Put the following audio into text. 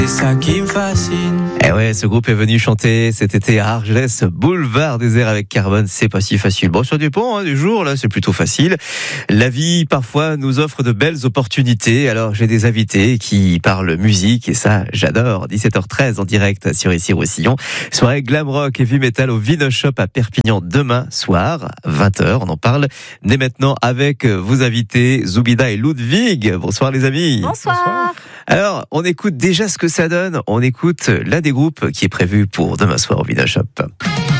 C'est ça qui me fascine. Eh ouais, ce groupe est venu chanter cet été à Argelès, Boulevard Désert avec Carbone, c'est pas si facile. Bon, ça dépend du jour, là, c'est plutôt facile. La vie, parfois, nous offre de belles opportunités. Alors, j'ai des invités qui parlent musique, et ça, j'adore. 17h13 en direct sur Ici Roussillon. Soirée glam rock et heavy metal au Vino Shop à Perpignan demain soir, 20h. On en parle dès maintenant avec vos invités, Zoubida et Ludwig. Bonsoir les amis. Bonsoir. Alors, on écoute déjà ce que ça donne. On écoute l'un des groupes qui est prévu pour demain soir au Vino Shop.